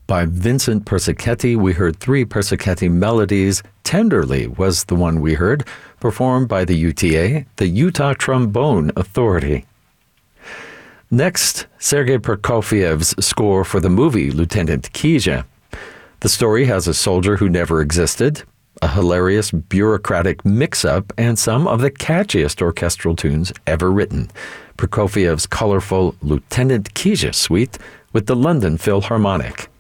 By Vincent Persichetti, we heard three Persichetti melodies. Tenderly was the one we heard, performed by the UTA, the Utah Trombone Authority. Next, Sergei Prokofiev's score for the movie Lieutenant Kizha. The story has a soldier who never existed, a hilarious bureaucratic mix-up, and some of the catchiest orchestral tunes ever written. Prokofiev's colorful Lieutenant Kizha suite with the London Philharmonic.